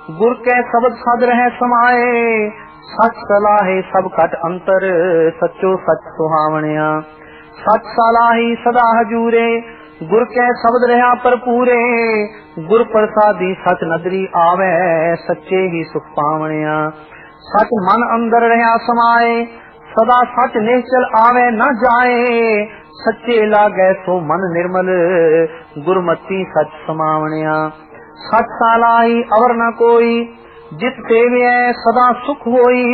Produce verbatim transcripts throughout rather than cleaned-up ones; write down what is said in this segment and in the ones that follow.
गुर कै शब्द सद रह समाए, सच सलाहे सब घट अंतर, सचो सच सुहावणिया। सच सलाही सदा हजूरे, गुर कै शब्द रहा भरपूरे, गुर प्रसादी सच नदरी आवे, सच्चे ही सुख पावणिया। सच मन अंदर रहा समाए, सदा सच निश्चल आवे न जाए, सच्चे लागे सो मन निर्मल, गुरमति सच समावणिया। सच सालाही अवर न कोई, जित सेवे सदा सुख होई,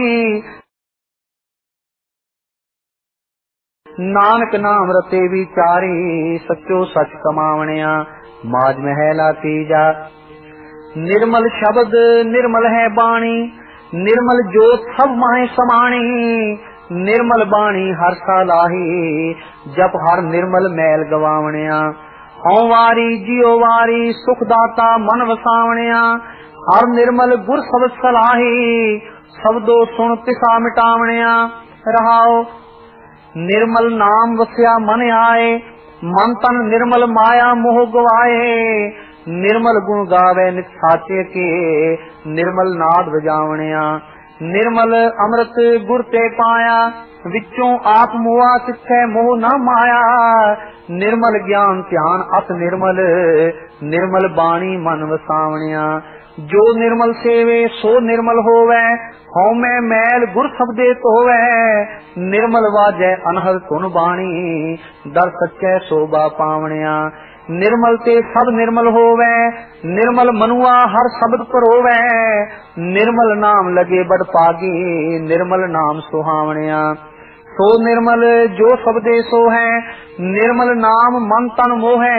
नानक नाम रते विचारी, सचो सच कमावणिया। माज महला तीजा। निर्मल शब्द निर्मल है बाणी, निर्मल जोत सब माहे समाणी, निर्मल बाणी हर सालाही, जप हर निर्मल मैल गवावणिया। हौं वारी जियो वारी सुखदाता मन वसावणिया, हर निर्मल गुर शब्द सलाही, शब्दो सुन पिसा मिटावणिया। रहाओ निर्मल नाम वस्या मन आए, मन तन निर्मल माया मोह गवाए, निर्मल गुण गावे नित साचे के, निर्मल नाद बजावणिया। निर्मल अमृत गुर ते पाया, विचों आप मोआ तिथे मोह न माया, निर्मल ज्ञान ध्यान अत निर्मल, निर्मल बाणी मन वसावणिया। जो निर्मल सेवे सो निर्मल होवे, हौमे मैल गुर शब्दे धोवे, निर्मल वाजै अनहद धुन बाणी, दर सच्चै शोभा पावणिया। निर्मल ते सब निर्मल होवे, निर्मल मनुआ हर शब्द परोवे, निर्मल नाम लगे बड़ पागी, निर्मल नाम सुहावणिया। सो निर्मल जो शब्दे सो है, निर्मल नाम मन तन मोहे,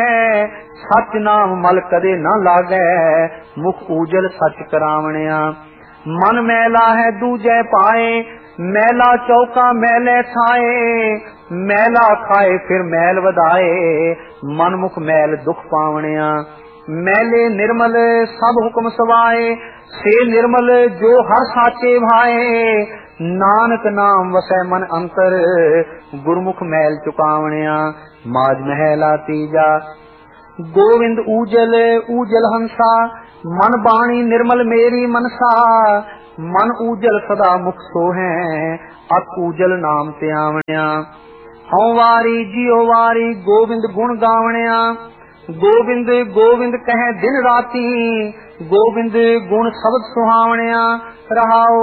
सच नाम मल कदे न लागे, मुख उजल सच करावणिया। मन मैला है दूजे पाए, मैला चौका मैले छाए, मैला खाए फिर मैल वधाए, मन मुख मैल दुख पावणिया। मैले निर्मल सब हुक्म सवाए, से निर्मल जो हर साचे भाए, नानक नाम वसै मन अंतर, गुरमुख मैल चुकावणिया। माज महला तीजा। गोविंद ऊजल ऊजल हंसा, मन बाणी निर्मल मेरी मनसा, मन ऊजल सदा मुख सोहे, अत ऊजल नाम ते आवणिया। हौं वारी जियो वारी गोविंद गुण गावणिया, गोविंद गोविंद कहे दिन राती, गोविंद गुण शब्द सुहावणिया। रहाओ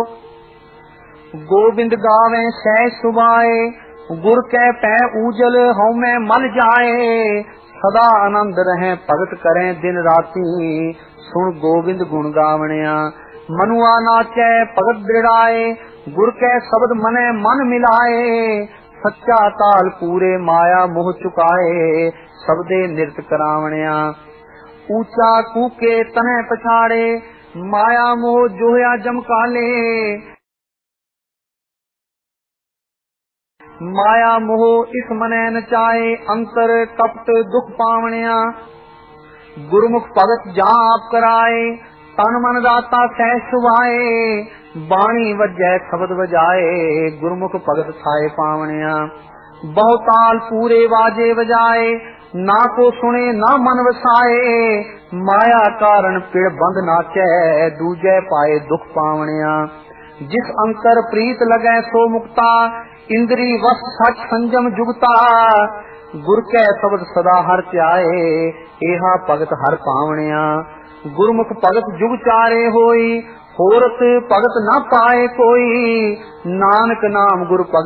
गोविंद गावे सह सुभाए, गुर कै पै ऊजल हौमे मल जाए, सदा आनंद रहे भगत करें दिन राती, सुन गोविंद गुण गावणिया। मनुआ नाचै भगत दृढ़ाए, गुर कै शब्द मने मन मिलाए, सच्चा ताल पूरे माया मोह चुकाए, सबदे नृत करावणिया। ऊंचा कूके तने पछाड़े, माया मोह जोया जमकाले, माया मोह इस मने नचाए, अंतर कपट दुख पावणिया। गुरमुख भगत जहाँ आप कराए, तन मन दाता सह सुभाए, बाणी वजै शब्द बजाए, गुरमुख भगत थाए पावणिया। बहुताल पूरे वाजे बजाए, ना को सुने ना मन वसाए, माया कारण पिड़ बंद नाचै, दूजे पाए दुख पावणिया। जिस अंतर प्रीत लगे सो मुक्ता, इंद्री वस सच संजम जुगता, गुर कै शब्द सदा हर ध्याए, एहा भगत हर पावणिया। गुरमुख भगत जुग चारे होई, होरत भगत न पाए कोई, नानक नाम गुर भगत